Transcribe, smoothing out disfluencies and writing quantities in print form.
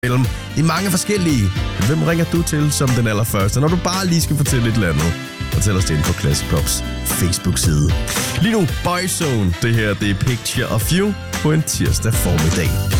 mellem de mange forskellige. Hvem ringer du til som den allerførste, når du bare lige skal fortælle et eller andet? Fortæl os det inde på Classic Pops Facebook-side. Lige nu, Boyzone. Det her, det er Picture of You på en tirsdag formiddag.